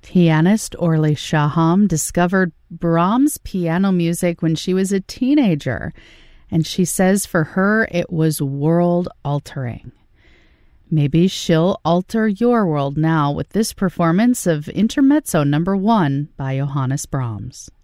Pianist Orly Shaham discovered Brahms' piano music when she was a teenager, and she says for her it was world-altering. Maybe she'll alter your world now with this performance of Intermezzo No. 1 by Johannes Brahms.